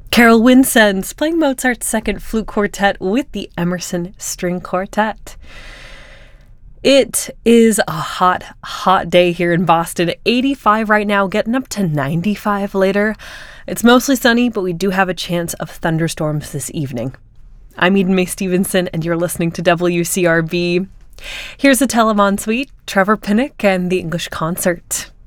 Carol Winsens playing Mozart's Second Flute Quartet with the Emerson String Quartet. It is a hot, hot day here in Boston. 85 right now, getting up to 95 later. It's mostly sunny, but we do have a chance of thunderstorms this evening. I'm Eden May Stevenson, and you're listening to WCRB. Here's a Telemann Suite, Trevor Pinnock and the English Concert.